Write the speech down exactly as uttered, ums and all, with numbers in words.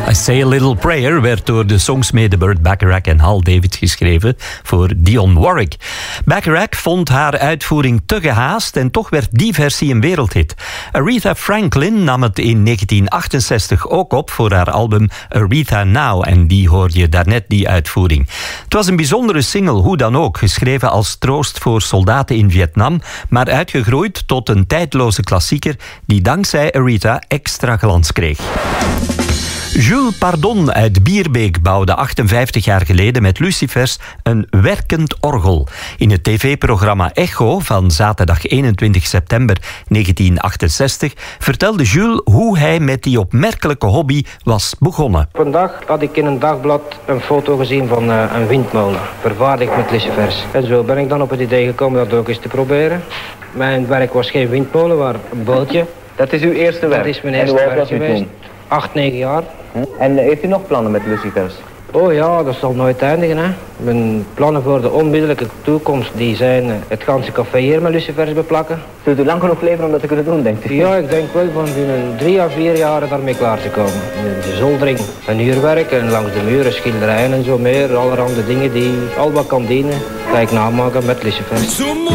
I Say a Little Prayer werd door de songsmede Burt Bacharach en Hal David geschreven voor Dionne Warwick. Bacharach vond haar uitvoering te gehaast en toch werd die versie een wereldhit. Aretha Franklin nam het in negentien achtenzestig ook op voor haar album Aretha Now en die hoor je daarnet, die uitvoering. Het was een bijzondere single, hoe dan ook, geschreven als troost voor soldaten in Vietnam, maar uitgegroeid tot een tijdloze klassieker die dankzij Aretha extra glans kreeg. Jules Pardon uit Bierbeek bouwde achtenvijftig jaar geleden met lucifers een werkend orgel. In het tv-programma Echo van zaterdag eenentwintig september negentien achtenzestig vertelde Jules hoe hij met die opmerkelijke hobby was begonnen. Vandaag had ik in een dagblad een foto gezien van uh, een windmolen, vervaardigd met lucifers. En zo ben ik dan op het idee gekomen dat ook eens te proberen. Mijn werk was geen windmolen, maar een bootje. Dat is uw eerste werk? Dat is mijn eerste werk geweest. Acht, negen jaar. En heeft u nog plannen met lucifers? Oh ja, dat zal nooit eindigen, hè. Mijn plannen voor de onmiddellijke toekomst die zijn uh, het ganse café hier met lucifers beplakken. Zult u lang genoeg leven om dat te kunnen doen, denkt u? Ja, ik denk wel van binnen drie à vier jaar daarmee klaar te komen. De zoldering, een uurwerk en langs de muren schilderijen en zo meer. Allerhande dingen die al wat kan dienen, ga ik namaken met lucifers.